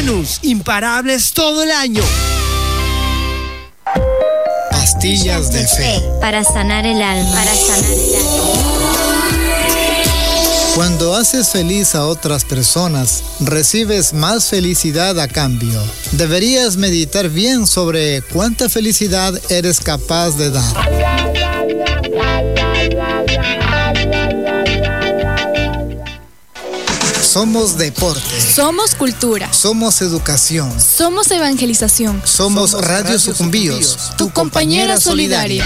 Venus, imparables todo el año. Pastillas de fe. Para sanar el alma. Cuando haces feliz a otras personas, recibes más felicidad a cambio. Deberías meditar bien sobre cuánta felicidad eres capaz de dar. Somos deporte. Somos cultura. Somos educación. Somos evangelización. Somos Radio Sucumbíos, tu compañera solidaria.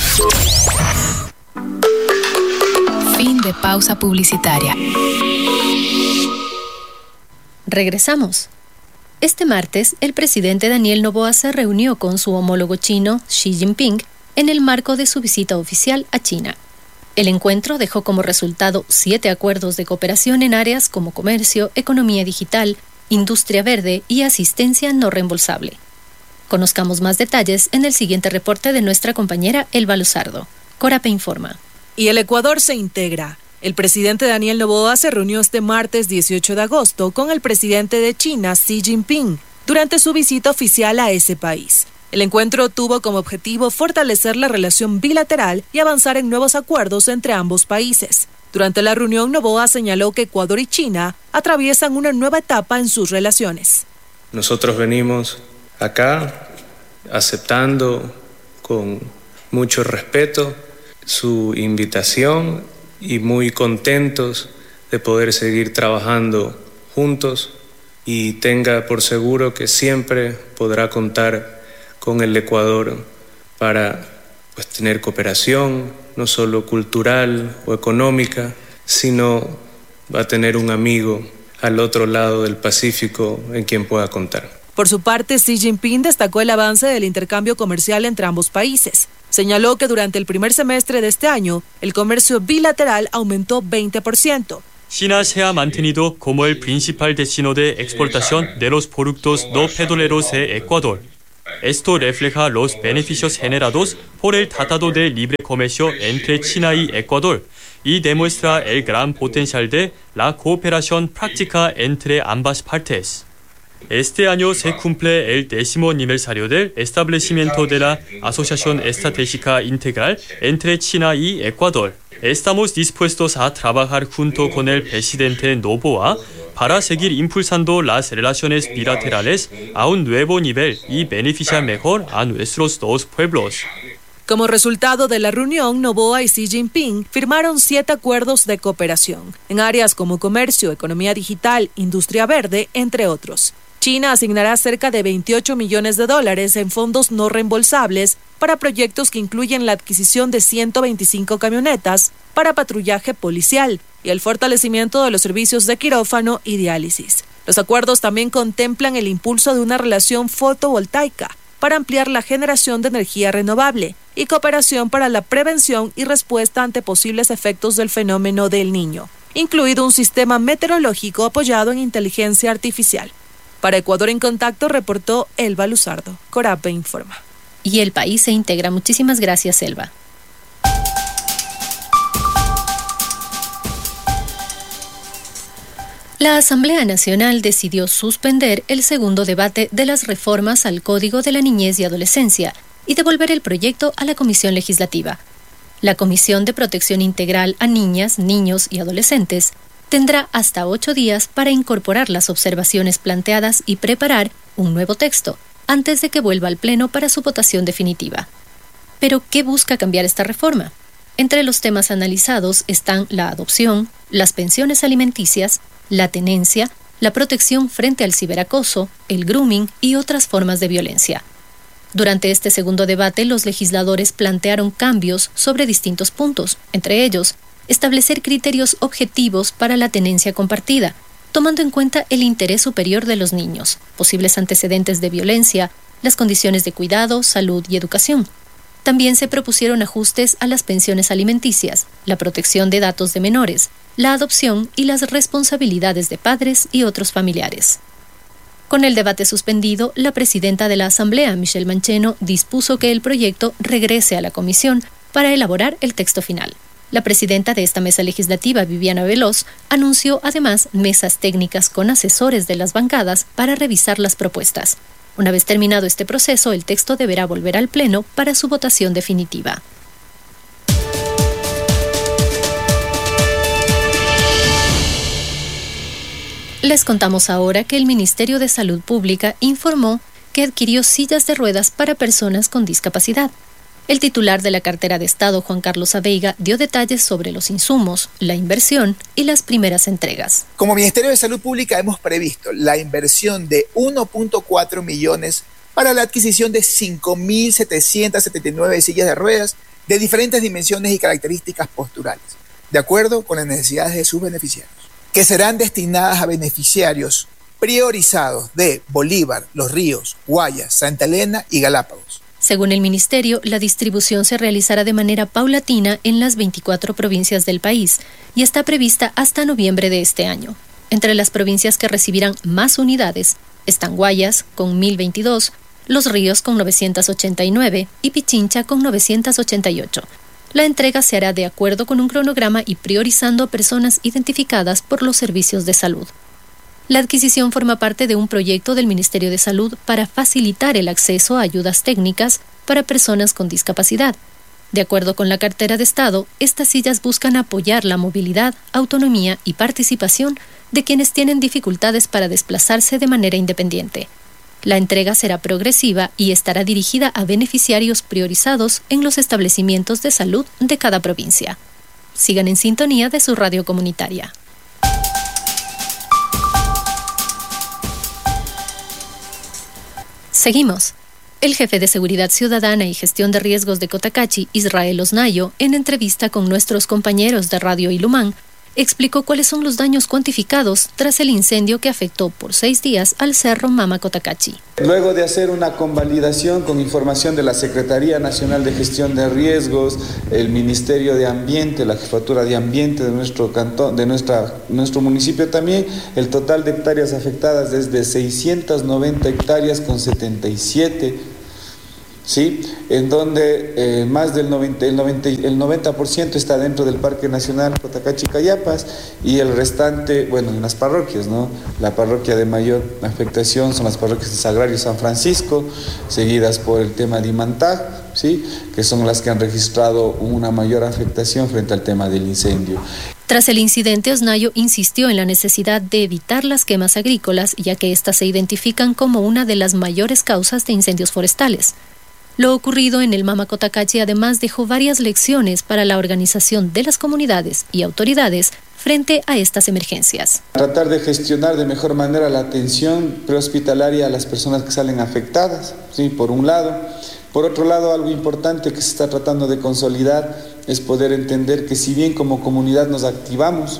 Fin de pausa publicitaria. Regresamos. Este martes, el presidente Daniel Noboa se reunió con su homólogo chino, Xi Jinping, en el marco de su visita oficial a China. El encuentro dejó como resultado 7 acuerdos de cooperación en áreas como comercio, economía digital, industria verde y asistencia no reembolsable. Conozcamos más detalles en el siguiente reporte de nuestra compañera Elba Luzardo. Corape informa. Y el Ecuador se integra. El presidente Daniel Noboa se reunió este martes 18 de agosto con el presidente de China, Xi Jinping, durante su visita oficial a ese país. El encuentro tuvo como objetivo fortalecer la relación bilateral y avanzar en nuevos acuerdos entre ambos países. Durante la reunión, Noboa señaló que Ecuador y China atraviesan una nueva etapa en sus relaciones. Nosotros venimos acá aceptando con mucho respeto su invitación y muy contentos de poder seguir trabajando juntos, y tenga por seguro que siempre podrá contar con el Ecuador para tener cooperación, no solo cultural o económica, sino va a tener un amigo al otro lado del Pacífico en quien pueda contar. Por su parte, Xi Jinping destacó el avance del intercambio comercial entre ambos países. Señaló que durante el primer semestre de este año, el comercio bilateral aumentó 20%. China se ha mantenido como el principal destino de exportación de los productos no petroleros de Ecuador. Esto refleja los beneficios generados por el Tratado de Libre Comercio entre China y Ecuador y demuestra el gran potencial de la cooperación práctica entre ambas partes. Este año se cumple el 10º aniversario del establecimiento de la Asociación Estratégica Integral entre China y Ecuador. Estamos dispuestos a trabajar junto con el presidente Noboa para seguir impulsando las relaciones bilaterales a un nuevo nivel y beneficiar mejor a nuestros dos pueblos. Como resultado de la reunión, Noboa y Xi Jinping firmaron 7 acuerdos de cooperación en áreas como comercio, economía digital, industria verde, entre otros. China asignará cerca de $28 millones en fondos no reembolsables para proyectos que incluyen la adquisición de 125 camionetas para patrullaje policial y el fortalecimiento de los servicios de quirófano y diálisis. Los acuerdos también contemplan el impulso de una relación fotovoltaica para ampliar la generación de energía renovable y cooperación para la prevención y respuesta ante posibles efectos del fenómeno del Niño, incluido un sistema meteorológico apoyado en inteligencia artificial. Para Ecuador en Contacto, reportó Elba Luzardo. Corape informa. Y el país se integra. Muchísimas gracias, Elba. La Asamblea Nacional decidió suspender el segundo debate de las reformas al Código de la Niñez y Adolescencia y devolver el proyecto a la Comisión Legislativa. La Comisión de Protección Integral a Niñas, Niños y Adolescentes tendrá hasta 8 días para incorporar las observaciones planteadas y preparar un nuevo texto antes de que vuelva al Pleno para su votación definitiva. Pero, ¿qué busca cambiar esta reforma? Entre los temas analizados están la adopción, las pensiones alimenticias, la tenencia, la protección frente al ciberacoso, el grooming y otras formas de violencia. Durante este segundo debate, los legisladores plantearon cambios sobre distintos puntos, entre ellos, establecer criterios objetivos para la tenencia compartida, tomando en cuenta el interés superior de los niños, posibles antecedentes de violencia, las condiciones de cuidado, salud y educación. También se propusieron ajustes a las pensiones alimenticias, la protección de datos de menores, la adopción y las responsabilidades de padres y otros familiares. Con el debate suspendido, la presidenta de la Asamblea, Michelle Mancheno, dispuso que el proyecto regrese a la comisión para elaborar el texto final. La presidenta de esta mesa legislativa, Viviana Veloz, anunció además mesas técnicas con asesores de las bancadas para revisar las propuestas. Una vez terminado este proceso, el texto deberá volver al Pleno para su votación definitiva. Les contamos ahora que el Ministerio de Salud Pública informó que adquirió sillas de ruedas para personas con discapacidad. El titular de la cartera de Estado, Juan Carlos Abeiga, dio detalles sobre los insumos, la inversión y las primeras entregas. Como Ministerio de Salud Pública hemos previsto la inversión de 1.4 millones para la adquisición de 5.779 sillas de ruedas de diferentes dimensiones y características posturales, de acuerdo con las necesidades de sus beneficiarios, que serán destinadas a beneficiarios priorizados de Bolívar, Los Ríos, Guayas, Santa Elena y Galápagos. Según el Ministerio, la distribución se realizará de manera paulatina en las 24 provincias del país y está prevista hasta noviembre de este año. Entre las provincias que recibirán más unidades están Guayas, con 1.022, Los Ríos, con 989 y Pichincha, con 988. La entrega se hará de acuerdo con un cronograma y priorizando a personas identificadas por los servicios de salud. La adquisición forma parte de un proyecto del Ministerio de Salud para facilitar el acceso a ayudas técnicas para personas con discapacidad. De acuerdo con la cartera de Estado, estas sillas buscan apoyar la movilidad, autonomía y participación de quienes tienen dificultades para desplazarse de manera independiente. La entrega será progresiva y estará dirigida a beneficiarios priorizados en los establecimientos de salud de cada provincia. Sigan en sintonía de su radio comunitaria. Seguimos. El jefe de Seguridad Ciudadana y Gestión de Riesgos de Cotacachi, Israel Osnayo, en entrevista con nuestros compañeros de Radio Ilumán, explicó cuáles son los daños cuantificados tras el incendio que afectó por 6 días al Cerro Mama Cotacachi. Luego de hacer una convalidación con información de la Secretaría Nacional de Gestión de Riesgos, el Ministerio de Ambiente, la Jefatura de Ambiente de nuestro cantón, de nuestro municipio también, el total de hectáreas afectadas es de 690 hectáreas con 77. ¿Sí? En donde más del 90% está dentro del Parque Nacional Cotacachi-Cayapas y el restante, bueno, en las parroquias, ¿no? La parroquia de mayor afectación son las parroquias de Sagrario y San Francisco, seguidas por el tema de Imantá, ¿sí? Que son las que han registrado una mayor afectación frente al tema del incendio. Tras el incidente, Osnayo insistió en la necesidad de evitar las quemas agrícolas, ya que éstas se identifican como una de las mayores causas de incendios forestales. Lo ocurrido en el Mama Cotacachi además dejó varias lecciones para la organización de las comunidades y autoridades frente a estas emergencias. Tratar de gestionar de mejor manera la atención prehospitalaria a las personas que salen afectadas, ¿sí? Por un lado. Por otro lado, algo importante que se está tratando de consolidar es poder entender que si bien como comunidad nos activamos,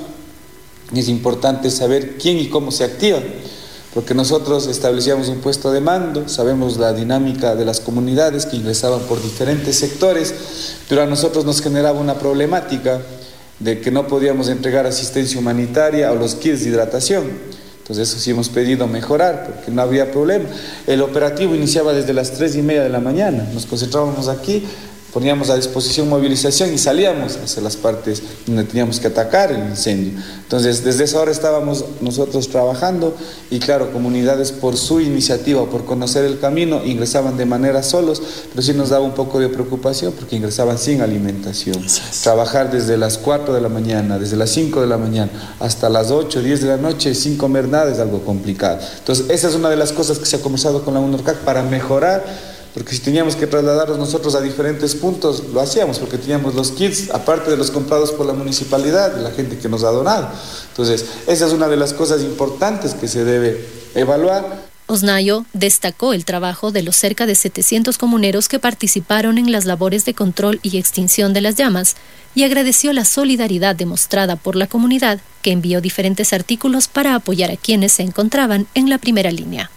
es importante saber quién y cómo se activa. Porque nosotros establecíamos un puesto de mando, sabemos la dinámica de las comunidades que ingresaban por diferentes sectores, pero a nosotros nos generaba una problemática de que no podíamos entregar asistencia humanitaria o los kits de hidratación. Entonces eso sí hemos pedido mejorar, porque no había problema. El operativo iniciaba desde las 3:30 de la mañana, nos concentrábamos aquí, poníamos a disposición movilización y salíamos hacia las partes donde teníamos que atacar el incendio. Entonces, desde esa hora estábamos nosotros trabajando y claro, comunidades por su iniciativa, por conocer el camino, ingresaban de manera solos, pero sí nos daba un poco de preocupación porque ingresaban sin alimentación. Trabajar desde las 4 de la mañana, desde las 5 de la mañana, hasta las 8, 10 de la noche sin comer nada es algo complicado. Entonces, esa es una de las cosas que se ha conversado con la UNORCAC para mejorar. Porque si teníamos que trasladarnos nosotros a diferentes puntos, lo hacíamos, porque teníamos los kits, aparte de los comprados por la municipalidad, de la gente que nos ha donado. Entonces, esa es una de las cosas importantes que se debe evaluar. Osnayo destacó el trabajo de los cerca de 700 comuneros que participaron en las labores de control y extinción de las llamas y agradeció la solidaridad demostrada por la comunidad, que envió diferentes artículos para apoyar a quienes se encontraban en la primera línea.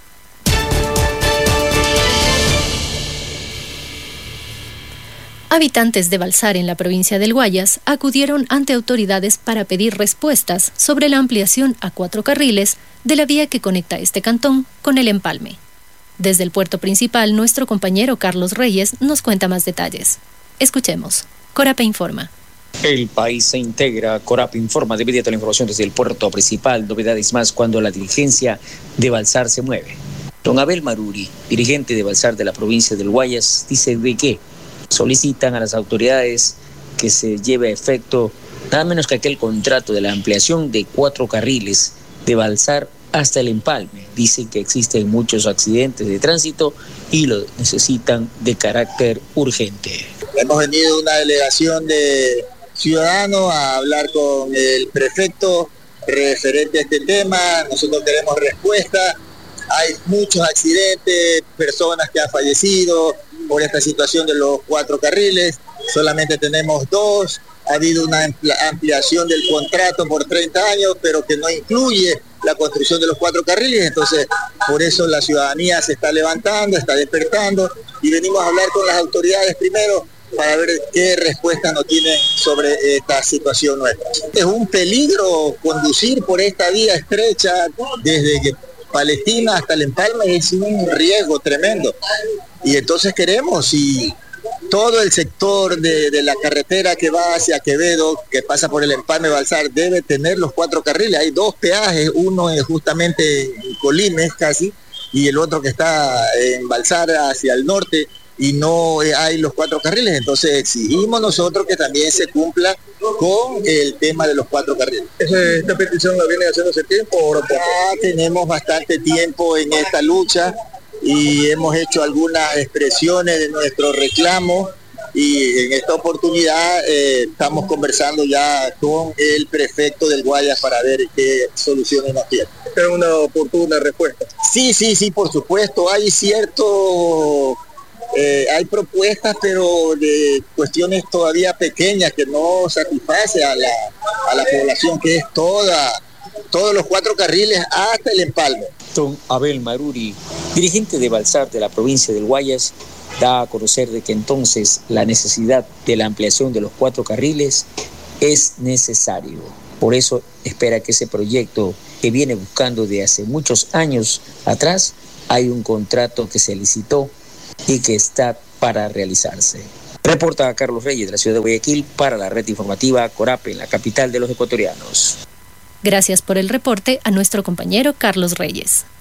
Habitantes de Balsar, en la provincia del Guayas, acudieron ante autoridades para pedir respuestas sobre la ampliación a 4 carriles de la vía que conecta este cantón con el empalme. Desde el puerto principal, nuestro compañero Carlos Reyes nos cuenta más detalles. Escuchemos. Corape informa. El país se integra. Corap informa de inmediato la información desde el puerto principal. Novedades más cuando la diligencia de Balsar se mueve. Don Abel Maruri, dirigente de Balsar de la provincia del Guayas, dice de que solicitan a las autoridades que se lleve a efecto nada menos que aquel contrato de la ampliación de 4 carriles de Balsar hasta el Empalme. Dicen que existen muchos accidentes de tránsito y lo necesitan de carácter urgente. Hemos venido una delegación de ciudadanos a hablar con el prefecto referente a este tema. Nosotros queremos respuesta. Hay muchos accidentes, personas que han fallecido por esta situación de los 4 carriles. Solamente tenemos 2. Ha habido una ampliación del contrato por 30 años, pero que no incluye la construcción de los 4 carriles. Entonces, por eso la ciudadanía se está levantando, está despertando, y venimos a hablar con las autoridades primero para ver qué respuesta nos tienen sobre esta situación nuestra. Es un peligro conducir por esta vía estrecha desde Palestina hasta el Empalme, es un riesgo tremendo. Y entonces queremos, y todo el sector de la carretera que va hacia Quevedo, que pasa por el Empalme Balsar, debe tener los 4 carriles. Hay 2 peajes, uno es justamente en Colimes casi, y el otro que está en Balsar hacia el norte, y no hay los 4 carriles. Entonces exigimos nosotros que también se cumpla con el tema de los 4 carriles. ¿Esta petición la viene haciendo hace tiempo o ahora? Tenemos bastante tiempo en esta lucha y hemos hecho algunas expresiones de nuestro reclamo, y en esta oportunidad estamos conversando ya con el prefecto del Guayas para ver qué soluciones nos tiene. ¿Es una oportuna respuesta? Sí, por supuesto. Hay hay propuestas, pero de cuestiones todavía pequeñas que no satisface a la población, que es todos los 4 carriles hasta el Empalme. Don Abel Maruri, dirigente de Balsar de la provincia del Guayas, da a conocer de que entonces la necesidad de la ampliación de los 4 carriles es necesario. Por eso espera que ese proyecto que viene buscando de hace muchos años atrás, hay un contrato que se licitó y que está para realizarse. Reporta Carlos Reyes de la ciudad de Guayaquil para la red informativa Corap en la capital de los ecuatorianos. Gracias por el reporte a nuestro compañero Carlos Reyes.